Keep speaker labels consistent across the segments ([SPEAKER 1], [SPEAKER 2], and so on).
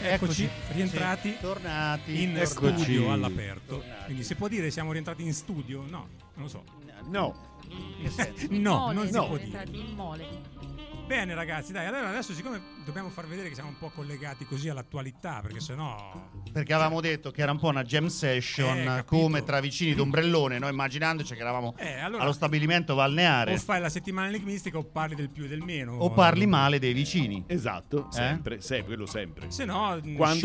[SPEAKER 1] Eccoci, rientrati,
[SPEAKER 2] sì, tornati
[SPEAKER 1] in
[SPEAKER 2] eccoci.
[SPEAKER 1] Studio all'aperto. Quindi si può dire siamo rientrati in studio? No, non lo so.
[SPEAKER 2] No. Che senso?
[SPEAKER 1] No, non si può
[SPEAKER 3] dire. In mole.
[SPEAKER 1] Bene ragazzi, dai, allora adesso siccome dobbiamo far vedere che siamo un po' collegati così all'attualità, perché sennò...
[SPEAKER 2] Perché avevamo detto che era un po' una jam session, come tra vicini d'ombrellone, noi immaginandoci che eravamo
[SPEAKER 1] allora,
[SPEAKER 2] allo stabilimento balneare.
[SPEAKER 1] O fai la settimana enigmistica o parli del più e del meno.
[SPEAKER 2] O parli male dei vicini.
[SPEAKER 4] Esatto, sempre, quello sempre.
[SPEAKER 1] Se no,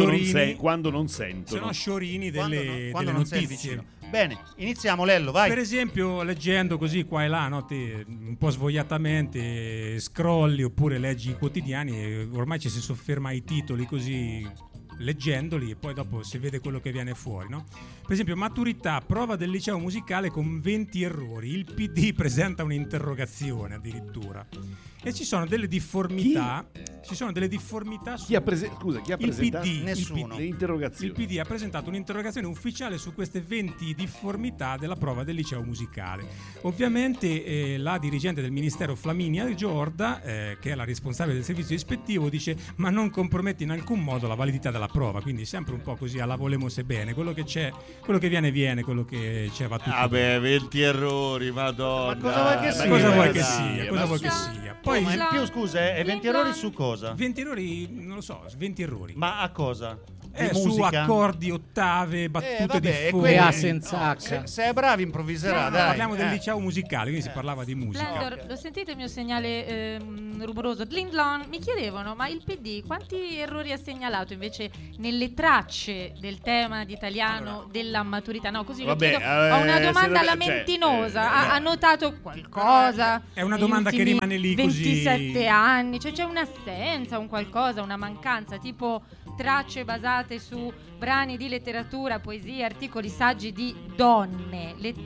[SPEAKER 4] quando non sentono.
[SPEAKER 1] Se no sciorini delle
[SPEAKER 2] quando non sei
[SPEAKER 1] notizie.
[SPEAKER 2] vicino. Bene, iniziamo Lello, vai.
[SPEAKER 1] Per esempio, leggendo così qua e là, no, te, un po' svogliatamente scrolli oppure leggi i quotidiani e ormai ci si sofferma ai titoli così leggendoli e poi dopo si vede quello che viene fuori, no? Per esempio, maturità, prova del liceo musicale con 20 errori. Il PD presenta un'interrogazione addirittura. E ci sono delle difformità. Ci sono delle difformità su...
[SPEAKER 4] Chi ha presentato?
[SPEAKER 2] Nessuno.
[SPEAKER 4] Le interrogazioni.
[SPEAKER 1] Il PD ha presentato un'interrogazione ufficiale su queste 20 difformità della prova del liceo musicale. Ovviamente la dirigente del ministero Flaminia Giorda, che è la responsabile del servizio ispettivo, dice ma non compromette in alcun modo la validità della prova, quindi sempre un po' così alla volemos bene, quello che c'è, quello che viene, quello che c'è va tutto.
[SPEAKER 5] Vabbè, 20 errori, madonna.
[SPEAKER 2] Ma cosa vuoi che sia?
[SPEAKER 1] Cosa vuoi che sia? Cosa vuoi che sia? Poi
[SPEAKER 2] ma in più scusa, 20 errori su cosa?
[SPEAKER 1] 20 errori, non lo so, 20 errori.
[SPEAKER 2] Ma a cosa?
[SPEAKER 1] Su accordi, ottave, battute diffuse.
[SPEAKER 6] A senza H.
[SPEAKER 2] Se è bravo improvviserà, dai.
[SPEAKER 1] Parliamo del liceo musicale, quindi si parlava di musica.
[SPEAKER 3] Splendor, lo sentite il mio segnale rumoroso? Dlindlon, mi chiedevano, ma il PD quanti errori ha segnalato invece nelle tracce del tema di italiano della maturità? No, così lo chiedo. Ho una domanda lamentinosa. Ha notato qualcosa?
[SPEAKER 1] È una domanda che rimane lì
[SPEAKER 3] 27
[SPEAKER 1] così.
[SPEAKER 3] anni, cioè c'è un'assenza, un qualcosa, una mancanza, tipo tracce basate su brani di letteratura, poesia, articoli, saggi di donne,